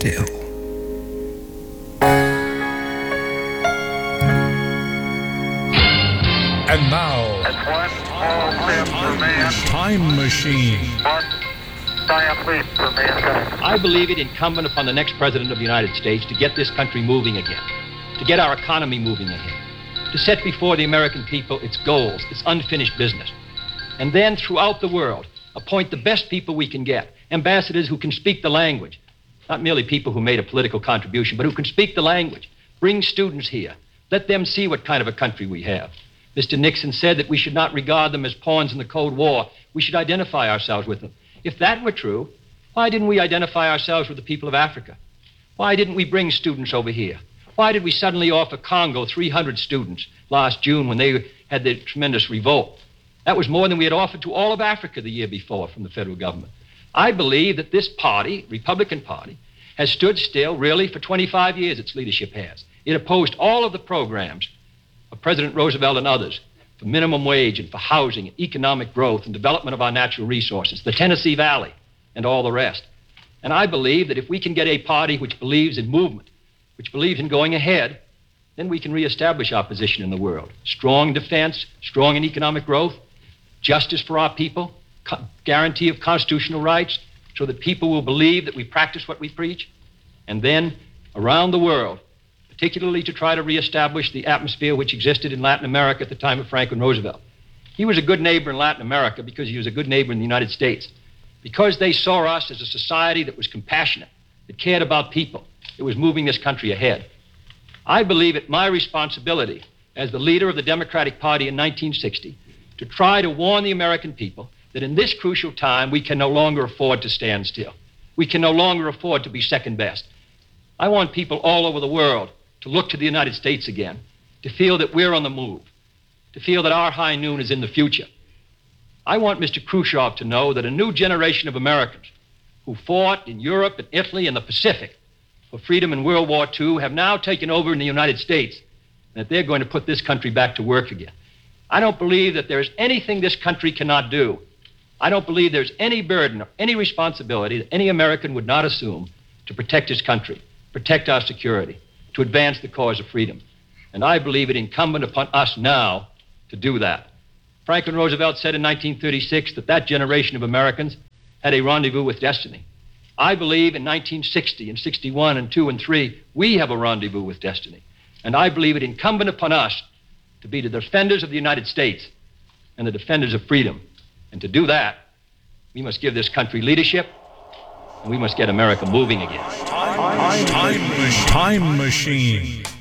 still. And now, Time Machine. I believe it incumbent upon the next president of the United States to get this country moving again, to get our economy moving again, to set before the American people its goals, its unfinished business, and then throughout the world, appoint the best people we can get, ambassadors who can speak the language, not merely people who made a political contribution, but who can speak the language, bring students here, let them see what kind of a country we have. Mr. Nixon said that we should not regard them as pawns in the Cold War. We should identify ourselves with them. If that were true, why didn't we identify ourselves with the people of Africa? Why didn't we bring students over here? Why did we suddenly offer Congo 300 students last June when they had their tremendous revolt? That was more than we had offered to all of Africa the year before from the federal government. I believe that this party, Republican Party, has stood still really for 25 years, its leadership has. It opposed all of the programs of President Roosevelt and others for minimum wage and for housing and economic growth and development of our natural resources, the Tennessee Valley and all the rest. And I believe that if we can get a party which believes in movement, which believes in going ahead, then we can reestablish our position in the world. Strong defense, strong in economic growth, justice for our people, guarantee of constitutional rights, so that people will believe that we practice what we preach, and then around the world, particularly to try to reestablish the atmosphere which existed in Latin America at the time of Franklin Roosevelt. He was a good neighbor in Latin America because he was a good neighbor in the United States, because they saw us as a society that was compassionate, that cared about people, that was moving this country ahead. I believe it my responsibility as the leader of the Democratic Party in 1960 to try to warn the American people that in this crucial time we can no longer afford to stand still. We can no longer afford to be second best. I want people all over the world to look to the United States again, to feel that we're on the move, to feel that our high noon is in the future. I want Mr. Khrushchev to know that a new generation of Americans who fought in Europe and Italy and the Pacific for freedom in World War II have now taken over in the United States, and that they're going to put this country back to work again. I don't believe that there's anything this country cannot do. I don't believe there's any burden or any responsibility that any American would not assume to protect his country, protect our security, to advance the cause of freedom. And I believe it incumbent upon us now to do that. Franklin Roosevelt said in 1936 that that generation of Americans had a rendezvous with destiny. I believe in 1960 and 61 and 2 and 3, we have a rendezvous with destiny. And I believe it incumbent upon us to be the defenders of the United States and the defenders of freedom. And to do that, we must give this country leadership, and we must get America moving again. Time Machine.